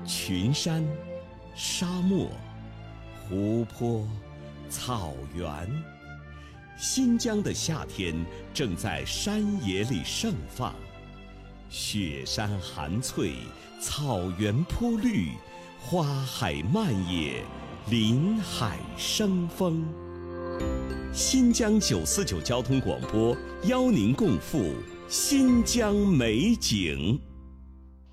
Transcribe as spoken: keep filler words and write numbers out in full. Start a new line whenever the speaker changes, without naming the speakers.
群山、沙漠、湖泊、草原。新疆的夏天正在山野里盛放，雪山含翠，草原坡绿，花海漫野，林海生风。新疆九四九交通广播邀您共赴新疆美景。